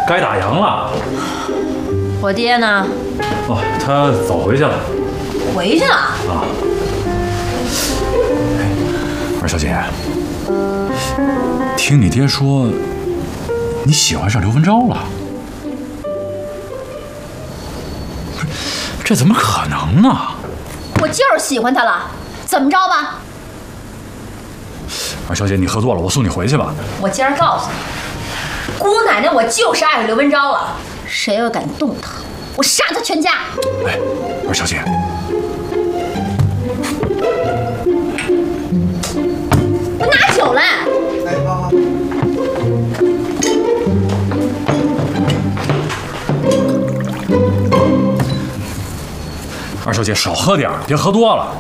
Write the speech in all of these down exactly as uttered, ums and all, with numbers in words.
该打烊了。 我爹呢？ 哦，他早回去了。 回去了？ 啊。二小姐，听你爹说，你喜欢上刘文昭了？不是，这怎么可能呢？ 我就是喜欢他了，怎么着吧？ 二小姐，你喝多了，我送你回去吧。 我今儿告诉你，姑奶奶，我就是爱上刘文昭了。谁要敢动他，我杀他全家！ 哎，二小姐， 我拿酒来。 哎，好好。 二小姐少喝点，别喝多了。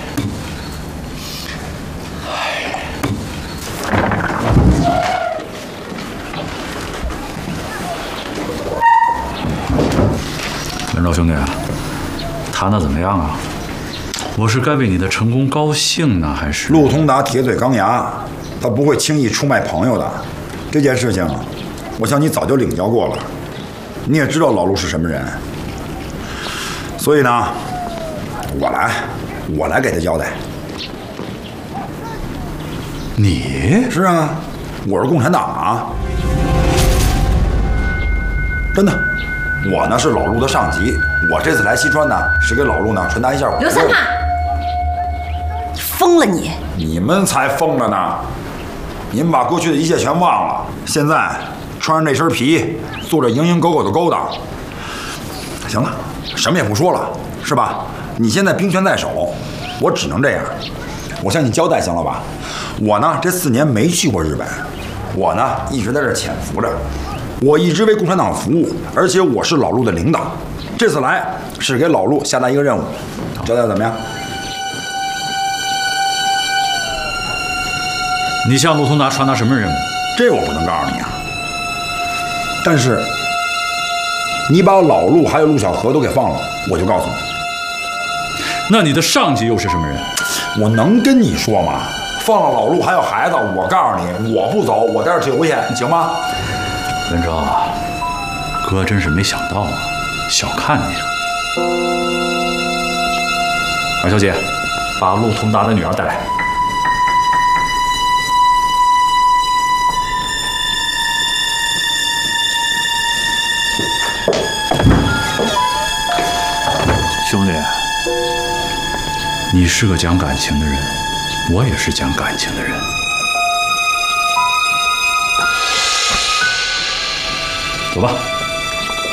文昭兄弟，谈的怎么样啊？我是该为你的成功高兴呢，还是？ 陆通达铁嘴钢牙，他不会轻易出卖朋友的。这件事情，我向你早就领教过了，你也知道老陆是什么人。所以呢，我来，我来给他交代。 你？ 是啊，我是共产党啊，真的。我呢是老陆的上级，我这次来西川呢，是给老陆呢传达一下我。 刘三胖，你疯了你！ 你们才疯了呢！你们把过去的一切全忘了，现在穿上这身皮，做着蝇营狗苟的勾当。行了，什么也不说了，是吧？你现在兵权在手，我只能这样。我向你交代，行了吧？我呢这四年没去过日本，我呢一直在这潜伏着。我一直为共产党服务，而且我是老陆的领导。这次来是给老陆下达一个任务，交代怎么样？ 你向陆通达传达什么任务？ 这我不能告诉你啊。但是你把老陆还有陆小河都给放了，我就告诉你。 那你的上级又是什么人？ 我能跟你说吗？放了老陆还有孩子，我告诉你，我不走，我在这留下，行吗？ 文昭啊，哥真是没想到啊，小看你了。二小姐，把陆通达的女儿带来。兄弟，你是个讲感情的人，我也是讲感情的人。走吧。